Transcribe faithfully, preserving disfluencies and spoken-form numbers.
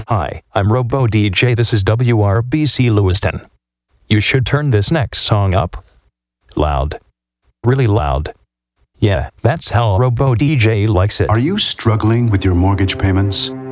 Hi, I'm Robo D J. This is W R B C Lewiston. You should turn this next song up. Loud. Really loud. Yeah, that's how Robo D J likes it. Are you struggling with your mortgage payments?